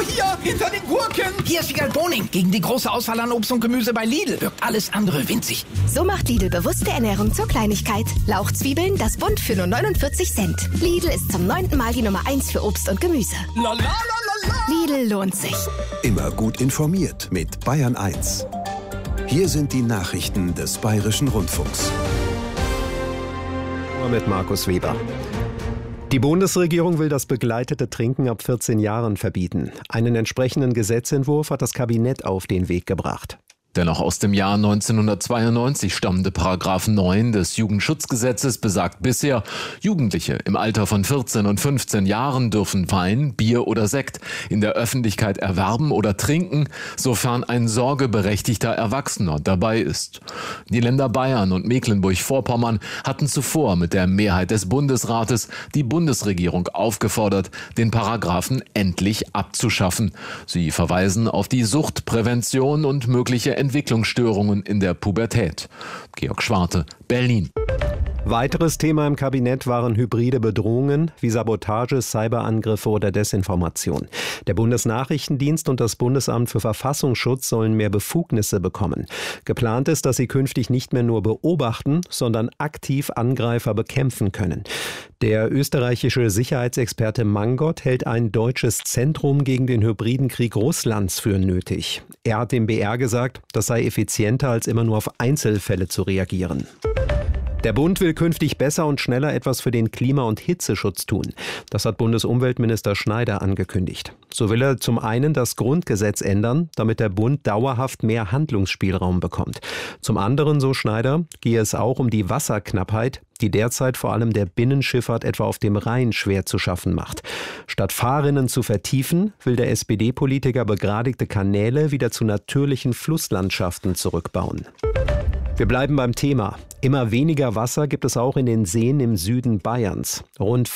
hier, hinter den Gurken. Hier ist Wiegald Boning. Gegen die große Auswahl an Obst und Gemüse bei Lidl wirkt alles andere winzig. So macht Lidl bewusste Ernährung zur Kleinigkeit. Lauchzwiebeln, das Bund für nur 49 Cent. Lidl ist zum 9. Mal die Nummer 1 für Obst und Gemüse. La, la, la, la, la. Lidl lohnt sich. Immer gut informiert mit Bayern 1. Hier sind die Nachrichten des Bayerischen Rundfunks. Mit Markus Weber. Die Bundesregierung will das begleitete Trinken ab 14 Jahren verbieten. Einen entsprechenden Gesetzentwurf hat das Kabinett auf den Weg gebracht. Der noch aus dem Jahr 1992 stammende Paragraph 9 des Jugendschutzgesetzes besagt bisher, Jugendliche im Alter von 14 und 15 Jahren dürfen Wein, Bier oder Sekt in der Öffentlichkeit erwerben oder trinken, sofern ein sorgeberechtigter Erwachsener dabei ist. Die Länder Bayern und Mecklenburg-Vorpommern hatten zuvor mit der Mehrheit des Bundesrates die Bundesregierung aufgefordert, den Paragraphen endlich abzuschaffen. Sie verweisen auf die Suchtprävention und mögliche Entwicklungsstörungen in der Pubertät. Georg Schwarte, Berlin. Weiteres Thema im Kabinett waren hybride Bedrohungen wie Sabotage, Cyberangriffe oder Desinformation. Der Bundesnachrichtendienst und das Bundesamt für Verfassungsschutz sollen mehr Befugnisse bekommen. Geplant ist, dass sie künftig nicht mehr nur beobachten, sondern aktiv Angreifer bekämpfen können. Der österreichische Sicherheitsexperte Mangot hält ein deutsches Zentrum gegen den hybriden Krieg Russlands für nötig. Er hat dem BR gesagt, das sei effizienter, als immer nur auf Einzelfälle zu reagieren. Der Bund will künftig besser und schneller etwas für den Klima- und Hitzeschutz tun. Das hat Bundesumweltminister Schneider angekündigt. So will er zum einen das Grundgesetz ändern, damit der Bund dauerhaft mehr Handlungsspielraum bekommt. Zum anderen, so Schneider, gehe es auch um die Wasserknappheit, die derzeit vor allem der Binnenschifffahrt etwa auf dem Rhein schwer zu schaffen macht. Statt Fahrrinnen zu vertiefen, will der SPD-Politiker begradigte Kanäle wieder zu natürlichen Flusslandschaften zurückbauen. Wir bleiben beim Thema. Immer weniger Wasser gibt es auch in den Seen im Süden Bayerns. Rund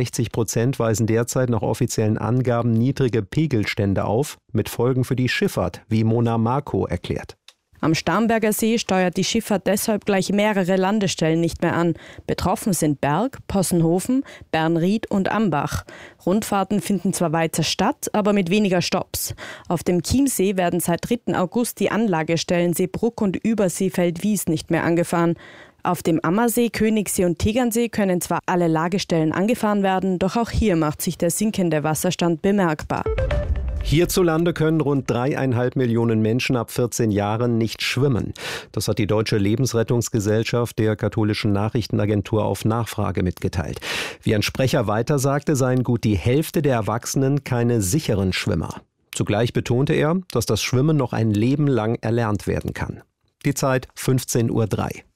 65% weisen derzeit nach offiziellen Angaben niedrige Pegelstände auf, mit Folgen für die Schifffahrt, wie Mona Marco erklärt. Am Starnberger See steuert die Schifffahrt deshalb gleich mehrere Landestellen nicht mehr an. Betroffen sind Berg, Possenhofen, Bernried und Ambach. Rundfahrten finden zwar weiter statt, aber mit weniger Stopps. Auf dem Chiemsee werden seit 3. August die Anlagestellen Seebruck und Überseefeld-Wies nicht mehr angefahren. Auf dem Ammersee, Königssee und Tegernsee können zwar alle Lagestellen angefahren werden, doch auch hier macht sich der sinkende Wasserstand bemerkbar. Hierzulande können rund 3,5 Millionen Menschen ab 14 Jahren nicht schwimmen. Das hat die Deutsche Lebensrettungsgesellschaft der katholischen Nachrichtenagentur auf Nachfrage mitgeteilt. Wie ein Sprecher weiter sagte, seien gut die Hälfte der Erwachsenen keine sicheren Schwimmer. Zugleich betonte er, dass das Schwimmen noch ein Leben lang erlernt werden kann. Die Zeit 15:03 Uhr.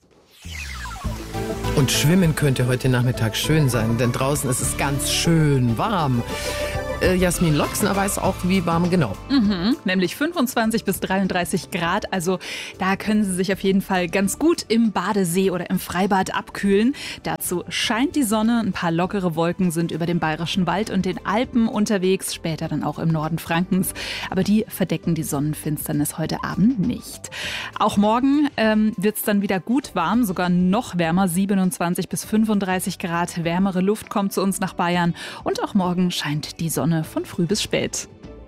Und Schwimmen könnte heute Nachmittag schön sein, denn draußen ist es ganz schön warm. Jasmin Loxner weiß auch, wie warm genau. Nämlich 25 bis 33 Grad. Also da können Sie sich auf jeden Fall ganz gut im Badesee oder im Freibad abkühlen. Dazu scheint die Sonne. Ein paar lockere Wolken sind über dem Bayerischen Wald und den Alpen unterwegs. Später dann auch im Norden Frankens. Aber die verdecken die Sonnenfinsternis heute Abend nicht. Auch morgen wird es dann wieder gut warm, sogar noch wärmer. 27 bis 35 Grad. Wärmere Luft kommt zu uns nach Bayern. Und auch morgen scheint die Sonne von früh bis spät.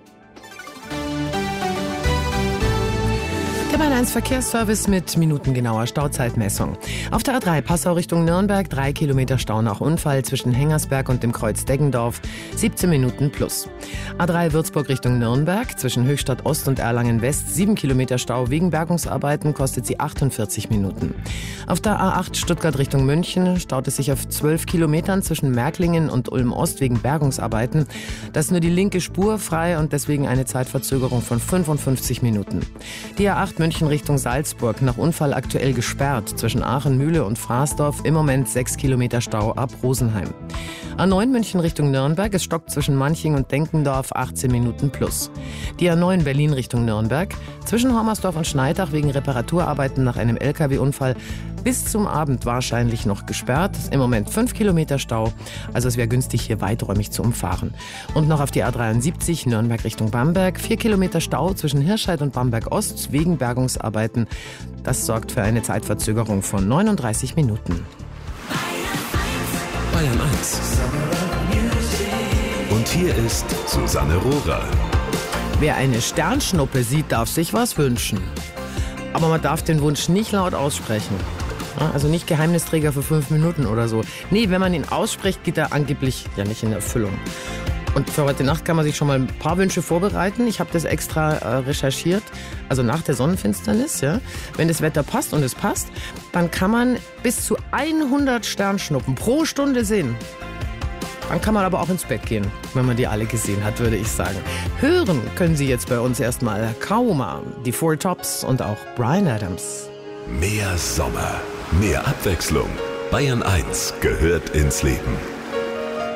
Der Bayern 1 Verkehrsservice mit minutengenauer Stauzeitmessung. Auf der A3 Passau Richtung Nürnberg 3 Kilometer Stau nach Unfall zwischen Hengersberg und dem Kreuz Deggendorf, 17 Minuten plus. A3 Würzburg Richtung Nürnberg zwischen Höchstadt Ost und Erlangen West 7 Kilometer Stau wegen Bergungsarbeiten, kostet sie 48 Minuten. Auf der A8 Stuttgart Richtung München staut es sich auf 12 Kilometern zwischen Märklingen und Ulm Ost wegen Bergungsarbeiten. Da ist nur die linke Spur frei und deswegen eine Zeitverzögerung von 55 Minuten. Die A8 München Richtung Salzburg, nach Unfall aktuell gesperrt, zwischen Aachen, Mühle und Fraßdorf, im Moment 6 Kilometer Stau ab Rosenheim. A9 München Richtung Nürnberg, es stockt zwischen Manching und Denkendorf, 18 Minuten plus. Die A9 Berlin Richtung Nürnberg, zwischen Hormersdorf und Schneidach wegen Reparaturarbeiten nach einem LKW-Unfall, bis zum Abend wahrscheinlich noch gesperrt, im Moment 5 Kilometer Stau, also es wäre günstig, hier weiträumig zu umfahren. Und noch auf die A73 Nürnberg Richtung Bamberg, 4 Kilometer Stau zwischen Hirscheid und Bamberg Ost wegen Bergungsarbeiten. Das sorgt für eine Zeitverzögerung von 39 Minuten. Bayern 1. Und hier ist Susanne Rohrer. Wer eine Sternschnuppe sieht, darf sich was wünschen. Aber man darf den Wunsch nicht laut aussprechen. Also nicht Geheimnisträger für 5 Minuten oder so. Nee, wenn man ihn ausspricht, geht er angeblich ja nicht in Erfüllung. Und für heute Nacht kann man sich schon mal ein paar Wünsche vorbereiten. Ich habe das extra recherchiert, also nach der Sonnenfinsternis. Ja. Wenn das Wetter passt und es passt, dann kann man bis zu 100 Sternschnuppen pro Stunde sehen. Dann kann man aber auch ins Bett gehen, wenn man die alle gesehen hat, würde ich sagen. Hören können Sie jetzt bei uns erstmal Kauma, die Four Tops und auch Bryan Adams. Mehr Sommer, mehr Abwechslung. Bayern 1 gehört ins Leben.